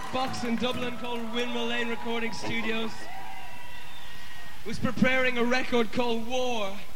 box in Dublin called Windmill Lane Recording Studios, who's preparing a record called War.